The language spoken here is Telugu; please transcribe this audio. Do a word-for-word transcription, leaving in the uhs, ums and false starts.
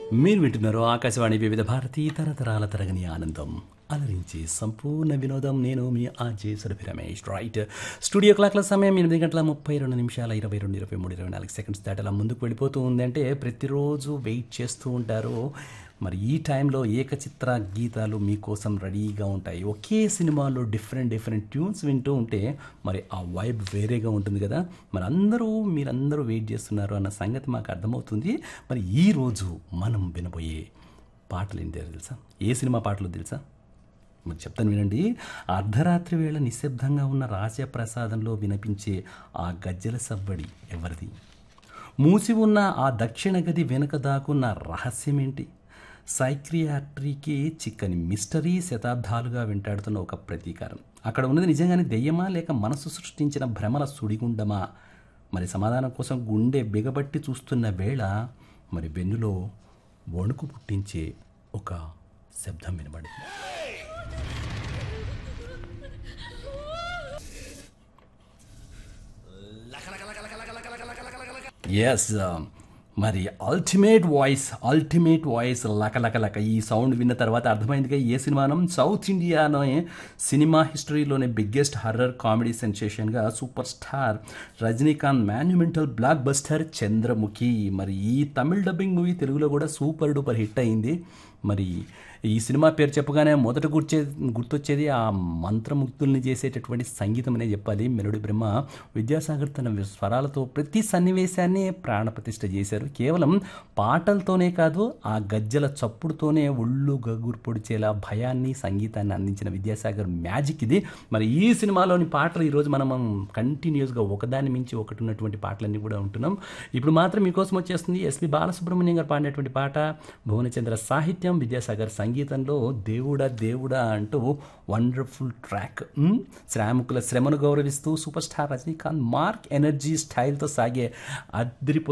మీరు వింటున్నారు ఆకాశవాణి వివిధ భారతి తరతరాల తరగని ఆనందం అలరించి సంపూర్ణ వినోదం. నేను మీ RJ Surabhi Ramesh. Right, studio క్లాక్ల సమయం ఎనిమిది గంటల ముప్పై రెండు నిమిషాల ఇరవై రెండు ఇరవై మూడు ఇరవై నాలుగు సెకండ్స్ దాటి అలా ముందుకు వెళ్ళిపోతూ ఉందంటే ప్రతిరోజు వెయిట్ చేస్తూ ఉంటారు. మరి ఈ టైంలో ఏకచిత్ర గీతాలు మీకోసం రెడీగా ఉంటాయి. ఒకే సినిమాలో డిఫరెంట్ డిఫరెంట్ ట్యూన్స్ వింటూ ఉంటే మరి ఆ వైబ్ వేరేగా ఉంటుంది కదా. మరి అందరూ మీరందరూ వెయిట్ చేస్తున్నారు అన్న సంగతి మాకు అర్థమవుతుంది. మరి ఈరోజు మనం వినబోయే పాటలు ఏంటో తెలుసా? ఏ సినిమా పాటలు తెలుసా? మరి చెప్తాను వినండి. అర్ధరాత్రి వేళ నిశ్శబ్దంగా ఉన్న రాజప్రసాదంలో వినిపించే ఆ గజ్జల సవ్వడి ఎవరిది? మూసి ఉన్న ఆ దక్షిణ గది వెనుక దాకున్న రహస్యమేంటి? సైక్రియాట్రీకి చిక్కని మిస్టరీ శతాబ్దాలుగా వెంటాడుతున్న ఒక ప్రతీకారం. అక్కడ ఉన్నది నిజంగానే దెయ్యమా లేక మనసు సృష్టించిన భ్రమల సుడిగుండమా? మరి సమాధానం కోసం గుండె బిగబట్టి చూస్తున్న వేళ మరి వెన్నులో వణుకు పుట్టించే ఒక శబ్దం వినబడింది. ఎస్, మరి అల్టిమేట్ వాయిస్ అల్టిమేట్ వాయిస్ లక లక లక ఈ సౌండ్ విన్న తర్వాత అర్థమైందిగా ఏ సినిమానం. సౌత్ ఇండియాలోనే cinema హిస్టరీలోనే biggest horror comedy సెన్సేషన్గా super star Rajinikanth monumental block buster Chandramukhi. మరి ఈ తమిళ్ డబ్బింగ్ మూవీ తెలుగులో కూడా సూపర్ డూపర్ హిట్ అయింది. మరి ఈ సినిమా పేరు చెప్పగానే మొదట గుర్చే గుర్తొచ్చేది ఆ మంత్రముగ్ధుల్ని చేసేటటువంటి సంగీతం అనే చెప్పాలి. మెలోడీ బ్రహ్మ విద్యాసాగర్ తన స్వరాలతో ప్రతి సన్నివేశాన్ని ప్రాణప్రతిష్ఠ చేశారు. కేవలం పాటలతోనే కాదు, ఆ గజ్జల చప్పుడుతోనే ఒళ్ళు గగురు పొడిచేలా భయాన్ని సంగీతాన్ని అందించిన విద్యాసాగర్ మ్యాజిక్ ఇది. మరి ఈ సినిమాలోని పాటలు ఈరోజు మనం కంటిన్యూస్గా ఒకదాని మించి ఒకటి ఉన్నటువంటి పాటలన్నీ కూడా ఉంటున్నాం. ఇప్పుడు మాత్రం మీకోసం వచ్చేస్తుంది ఎస్పి బాలసుబ్రహ్మణ్యం గారు పాడినటువంటి పాట, భువనచంద్ర సాహిత్యం, విద్యాసాగర్ సంగీతంలో దేవుడా దేవుడా అంటూ వండర్ఫుల్ ట్రాక్. శ్రామికుల శ్రమను గౌరవిస్తూ super star Rajinikanth mark energy స్టైల్తో సాగే అదిరిపో